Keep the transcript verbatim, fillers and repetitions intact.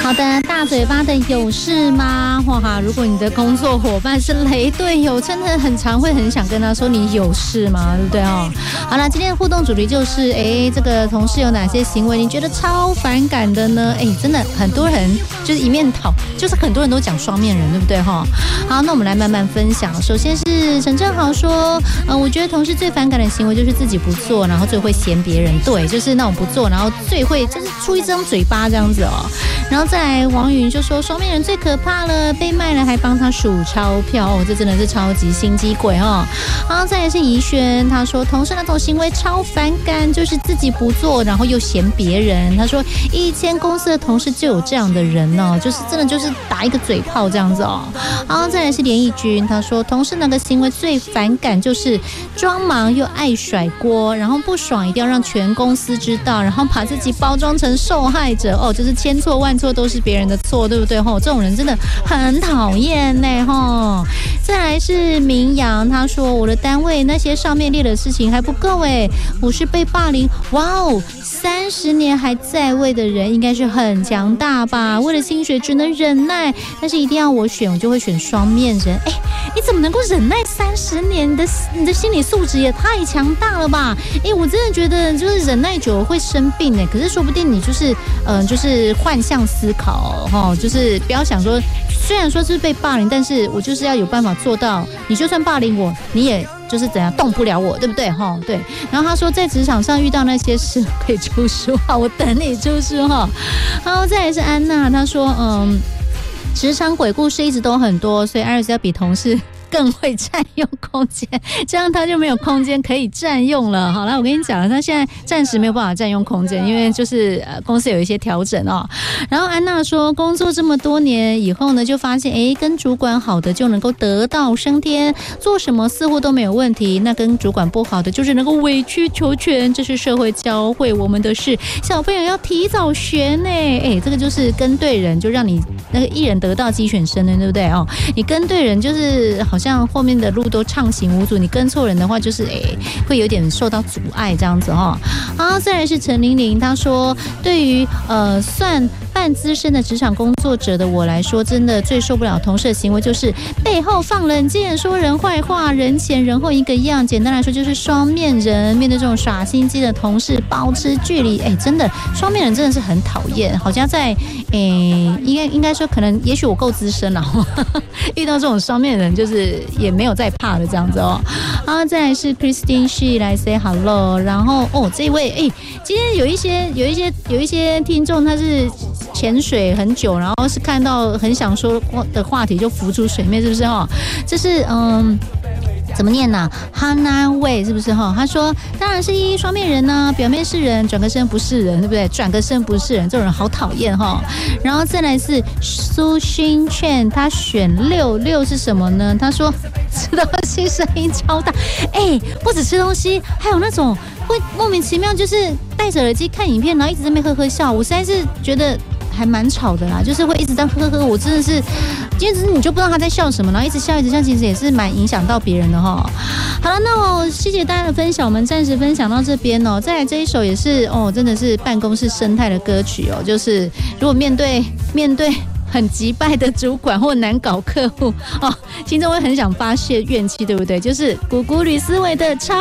好的，大嘴巴的有事吗？哇，如果你的工作伙伴是雷队友，真的很常会很想跟他说你有事吗？对不对哦？好了，今天的互动主题就是，哎，这个同事有哪些行为你觉得超反感的呢？哎，真的很多人就是一面倒，就是很多人都讲双面人，对不对哈？好，那我们来慢慢分享。首先是陈正豪说，呃，我觉得同事最反感的行为就是自己不做，然后最会嫌别人，对，就是那种不做，然后最会就是出一张嘴巴这样子哦。然后再来，王云就说双面人最可怕了，被卖了还帮他数钞票，哦，这真的是超级心机鬼哦。然后再来是怡轩，他说同事那种行为超反感，就是自己不做，然后又嫌别人。他说以前公司的同事就有这样的人哦，就是真的就是打一个嘴炮这样子哦。然后再来是连义军，他说同事那个行为最反感就是装忙又爱甩锅，然后不爽一定要让全公司知道，然后把自己包装成受害者哦，就是千错万错都是别人的错，对不对？吼，这种人真的很讨厌呢，吼。再来是明阳，他说我的单位那些上面列的事情还不够哎，我是被霸凌，哇哦，三十年还在位的人应该是很强大吧？为了薪水只能忍耐，但是一定要我选，我就会选双面人。哎，你怎么能够忍耐三十年？你的你的心理素质也太强大了吧？哎，我真的觉得就是忍耐久了会生病哎，可是说不定你就是嗯、呃，就是换向思考哈，就是不要想说，虽然说是被霸凌，但是我就是要有办法做到，你就算霸凌我，你也就是怎样动不了我，对不对哈？对。然后他说在职场上遇到那些事可以出书哈，我等你出书哈。然后再来是安娜，她说嗯，职场鬼故事一直都很多，所以艾瑞斯要比同事更会占用空间，这样他就没有空间可以占用了。好了，我跟你讲，他现在暂时没有办法占用空间，因为就是呃公司有一些调整哦。然后安娜说，工作这么多年以后呢，就发现哎，跟主管好的就能够得道升天，做什么似乎都没有问题；那跟主管不好的就是能够委曲求全，这是社会教会我们的事。小朋友要提早学呢，哎，这个就是跟对人，就让你那个一人得道鸡犬升的，对不对哦？你跟对人就是好像后面的路都畅行无阻，你跟错人的话就是哎会有点受到阻碍这样子哈。好，再来是陈玲玲，她说对于呃算半资深的职场工作者的我来说，真的最受不了同事的行为就是背后放冷箭，说人坏话，人前人后一个样。简单来说就是双面人，面对这种耍心机的同事保持距离。哎，真的双面人真的是很讨厌。好像在哎应该应该说可能也许我够资深了，遇到这种双面人就是也没有再怕的这样子哦。好，再来是 Christine She 来 say hello， 然后哦这一位哎，今天有一些有一些有一些听众他是潜水很久，然后是看到很想说的话题就浮出水面，是不是哦？这是嗯。怎么念呢、啊、？Hana Wei 是不是哈？他说当然是一双面人呢、啊，表面是人，转个身不是人，对不对？转个身不是人，这种人好讨厌哈。然后再来是苏勋劝，他选六六是什么呢？他说吃东西声音超大，哎，不止吃东西，还有那种会莫名其妙就是戴着耳机看影片，然后一直在那边呵呵笑，我实在是觉得。还蛮吵的啦，就是会一直在呵呵，我真的是，因为你就不知道他在笑什么，然后一直笑一直笑，其实也是蛮影响到别人的哈。好了，那我谢谢大家的分享，我们暂时分享到这边哦。再来这一首也是哦，真的是办公室生态的歌曲哦，就是如果面对面对很击败的主管或难搞客户哦，心中会很想发泄怨气，对不对？就是古古吕思维的超。